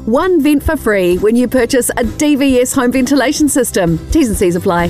1 vent for free when you purchase a DVS home ventilation system. T's and C's apply.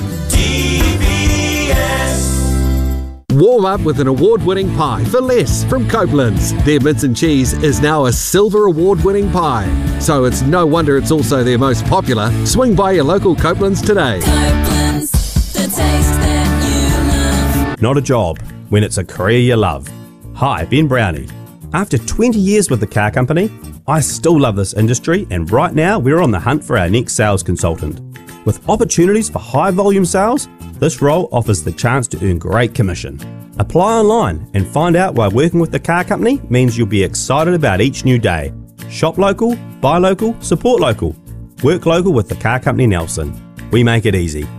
Warm up with an award-winning pie for less from Copeland's. Their mince and cheese is now a silver award-winning pie, so it's no wonder it's also their most popular. Swing by your local Copeland's today. Copeland's, the taste that you love. Not a job when it's a career you love. Hi, Ben Brownie. After 20 years with the car company, I still love this industry, and right now we're on the hunt for our next sales consultant. With opportunities for high volume sales, this role offers the chance to earn great commission. Apply online and find out why working with the car company means you'll be excited about each new day. Shop local, buy local, support local. Work local with the car company Nelson. We make it easy.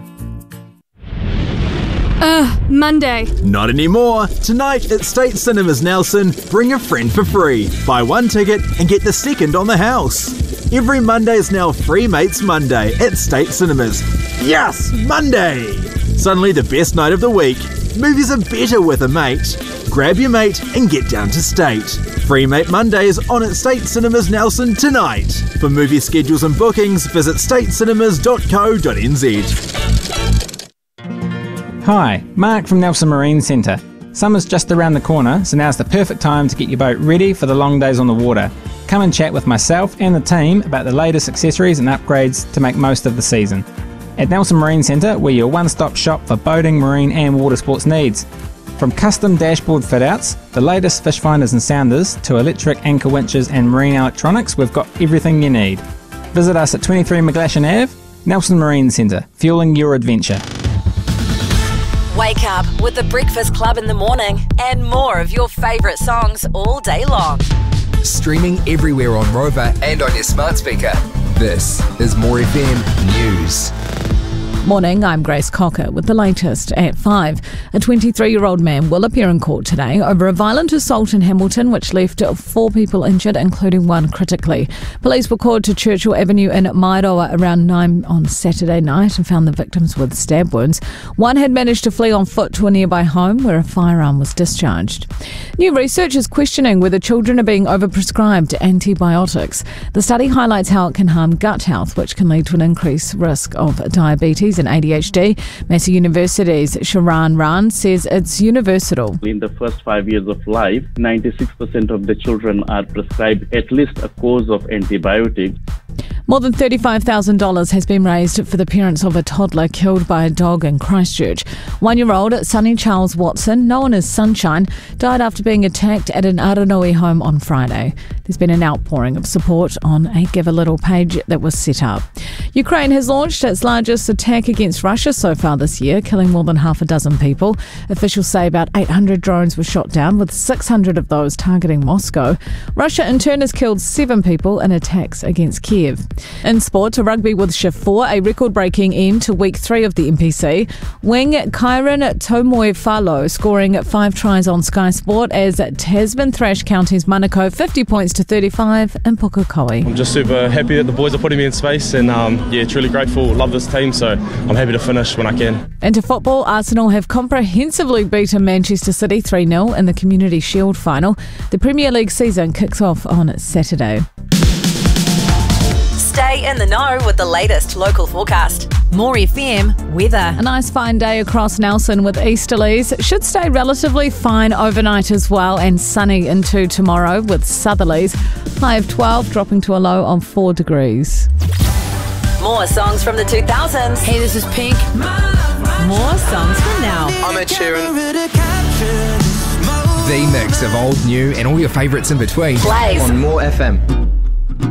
Monday. Not anymore. Tonight at State Cinemas Nelson, bring a friend for free. Buy one ticket and get the second on the house. Every Monday is now Free Mates Monday at State Cinemas. Yes, Monday! Suddenly the best night of the week. Movies are better with a mate. Grab your mate and get down to State. Free Mate Mondays on at State Cinemas Nelson tonight. For movie schedules and bookings, visit statecinemas.co.nz. Hi, Mark from Nelson Marine Centre. Summer's just around the corner, so now's the perfect time to get your boat ready for the long days on the water. Come and chat with myself and the team about the latest accessories and upgrades to make most of the season. At Nelson Marine Centre, we're your one-stop shop for boating, marine and water sports needs. From custom dashboard fit-outs, the latest fish finders and sounders, to electric anchor winches and marine electronics, we've got everything you need. Visit us at 23 McGlashan Ave, Nelson Marine Centre, fueling your adventure. Wake up with the Breakfast Club in the morning and more of your favourite songs all day long. Streaming everywhere on Rover and on your smart speaker. This is More FM News. Morning, I'm Grace Cocker with the latest at 5. A 23-year-old man will appear in court today over a violent assault in Hamilton which left 4 people injured, including 1 critically. Police were called to Churchill Avenue in Mairoa around 9 on Saturday night and found the victims with stab wounds. 1 had managed to flee on foot to a nearby home where a firearm was discharged. New research is questioning whether children are being overprescribed antibiotics. The study highlights how it can harm gut health, which can lead to an increased risk of diabetes and ADHD. Massey University's Sharan Ran says it's universal. In the first 5 years of life, 96% of the children are prescribed at least a course of antibiotics. More than $35,000 has been raised for the parents of a toddler killed by a dog in Christchurch. 1-year-old Sonny Charles Watson, known as Sunshine, died after being attacked at an Aranui home on Friday. There's been an outpouring of support on a Give a Little page that was set up. Ukraine has launched its largest attack against Russia so far this year, killing more than half a dozen people. Officials say about 800 drones were shot down, with 600 of those targeting Moscow. Russia in turn has killed 7 people in attacks against Kiev. In sport, a rugby with Shift 4, a record-breaking end to week 3 of the NPC. Wing Kyron Tomoe-Falo scoring 5 tries on Sky Sport as Tasman thrashed Counties Manukau 50 points to 35 in Pukekohe. I'm just super happy that the boys are putting me in space and truly grateful, love this team, so I'm happy to finish when I can. Into football, Arsenal have comprehensively beaten Manchester City 3-0 in the Community Shield final. The Premier League season kicks off on Saturday. Stay in the know with the latest local forecast. More FM weather. A nice fine day across Nelson with easterlies. Should stay relatively fine overnight as well, and sunny into tomorrow with southerlies. High of 12, dropping to a low of 4 degrees. More songs from the 2000s. Hey, this is Pink. More songs from now. I'm Ed Sheeran. The mix of old, new and all your favourites in between. Plays on More FM.